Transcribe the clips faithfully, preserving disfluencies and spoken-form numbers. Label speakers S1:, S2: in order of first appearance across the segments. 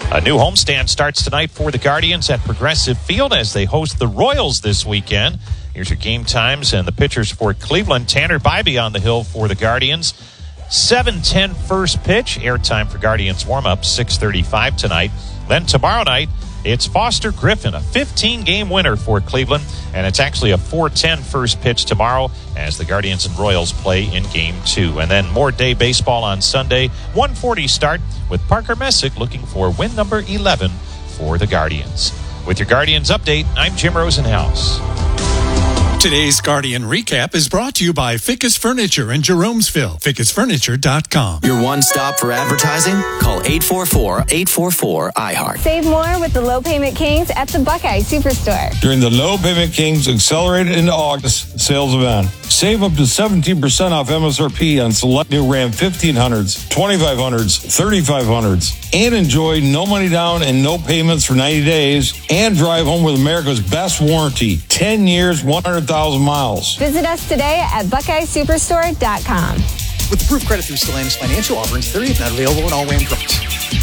S1: A new homestand starts tonight for the Guardians at Progressive Field as they host the Royals this weekend. Here's your game times and the pitchers for Cleveland. Tanner Bybee on the hill for the Guardians. seven ten first pitch. Airtime for Guardians warm-up, six thirty-five tonight. Then tomorrow night, it's Foster Griffin, a fifteen-game winner for Cleveland. And it's actually a four ten first pitch tomorrow as the Guardians and Royals play in Game two. And then more day baseball on Sunday. one forty start with Parker Messick looking for win number eleven for the Guardians. With your Guardians update, I'm Jim Rosenhaus.
S2: Today's Guardian Recap is brought to you by Ficus Furniture in Jeromesville. ficus furniture dot com.
S3: Your one stop for advertising? Call eight four four, eight four four, I heart.
S4: Save more with the Low Payment Kings at the Buckeye Superstore.
S5: During the Low Payment Kings Accelerated into August sales event, save up to seventeen percent off M S R P on select new Ram fifteen hundreds, twenty-five hundreds, thirty-five hundreds, and enjoy no money down and no payments for ninety days, and drive home with America's best warranty, ten years, one hundred thousand miles.
S4: Visit us today at buckeye superstore dot com.
S6: With approved credit through Stellantis Financial, offerings thirtieth, not available in all Ram trucks.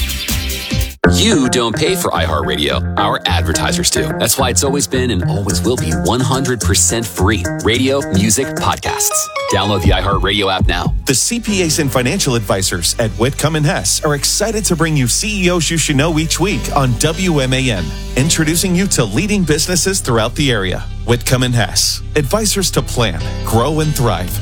S3: You don't pay for iHeartRadio. Our advertisers do. That's why it's always been and always will be one hundred percent free. Radio, music, podcasts. Download the iHeartRadio app now.
S7: The C P As and financial advisors at Whitcomb and Hess are excited to bring you C E Os you should know each week on W M A N, introducing you to leading businesses throughout the area. Whitcomb and Hess, advisors to plan, grow, and thrive.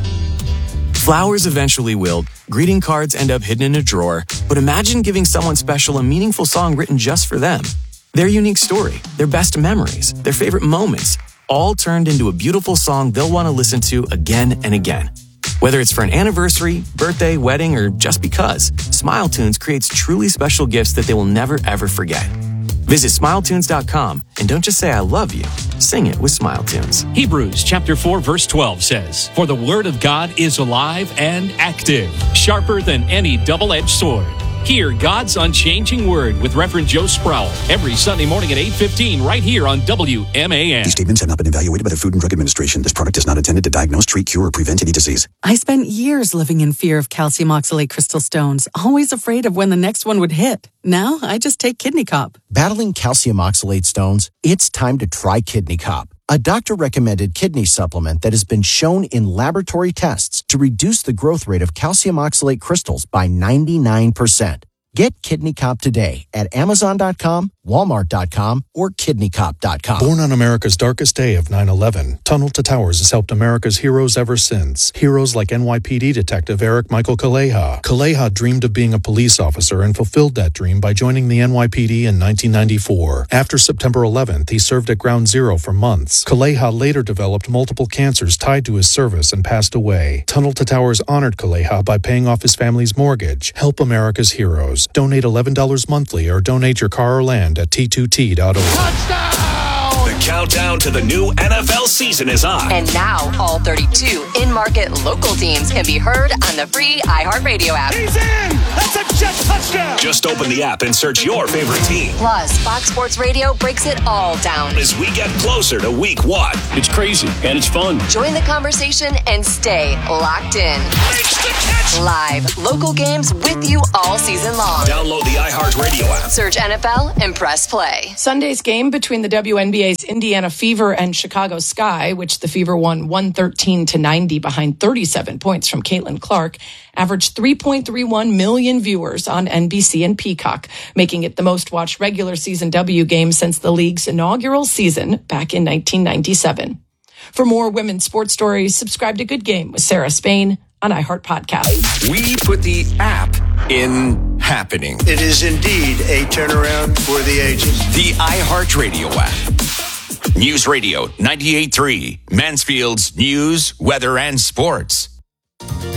S3: Flowers eventually wilt, greeting cards end up hidden in a drawer, but imagine giving someone special a meaningful song written just for them. Their unique story, their best memories, their favorite moments, all turned into a beautiful song they'll want to listen to again and again. Whether it's for an anniversary, birthday, wedding, or just because, SmileTunes creates truly special gifts that they will never, ever forget. Visit smile tunes dot com and don't just say I love you. Sing it with SmileTunes.
S8: Hebrews chapter four verse twelve says, "For the word of God is alive and active, sharper than any double-edged sword." Hear God's unchanging word with Reverend Joe Sproul every Sunday morning at eight fifteen right here on W M A N.
S9: These statements have not been evaluated by the Food and Drug Administration. This product is not intended to diagnose, treat, cure, or prevent any disease.
S10: I spent years living in fear of calcium oxalate crystal stones, always afraid of when the next one would hit. Now I just take Kidney Cop.
S11: Battling calcium oxalate stones? It's time to try Kidney Cop, a doctor-recommended kidney supplement that has been shown in laboratory tests to reduce the growth rate of calcium oxalate crystals by ninety-nine percent. Get Kidney Cop today at amazon dot com, walmart dot com, or kidney cop dot com.
S12: Born on America's darkest day of nine eleven, Tunnel to Towers has helped America's heroes ever since. Heroes like N Y P D Detective Eric Michael Kaleha. Kaleha dreamed of being a police officer and fulfilled that dream by joining the N Y P D in nineteen ninety-four. After September eleventh, he served at Ground Zero for months. Kaleha later developed multiple cancers tied to his service and passed away. Tunnel to Towers honored Kaleha by paying off his family's mortgage. Help America's heroes. Donate eleven dollars monthly or donate your car or land at T two T dot org.
S13: Touchdown! The countdown to the new N F L season is on.
S14: And now all thirty-two in-market local teams can be heard on the free iHeartRadio app.
S13: He's in! That's a jet touchdown! Just open the app and search your favorite team.
S14: Plus, Fox Sports Radio breaks it all down
S13: as we get closer to week one.
S8: It's crazy and it's fun.
S14: Join the conversation and stay locked in.
S13: Makes the catch!
S14: Live local games with you all season long.
S13: Download the iHeartRadio app.
S14: Search N F L and press play.
S15: Sunday's game between the W N B A's Indiana Fever and Chicago Sky, which the Fever won one thirteen to ninety behind thirty-seven points from Caitlin Clark, averaged three point three one million viewers on N B C and Peacock, making it the most watched regular season W game since the league's inaugural season back in nineteen ninety-seven. For more women's sports stories, subscribe to Good Game with Sarah Spain on iHeart Podcast.
S13: We put the app in happening.
S16: It is indeed a turnaround for the ages.
S13: The iHeartRadio app. News Radio ninety-eight point three, Mansfield's news, weather, and sports.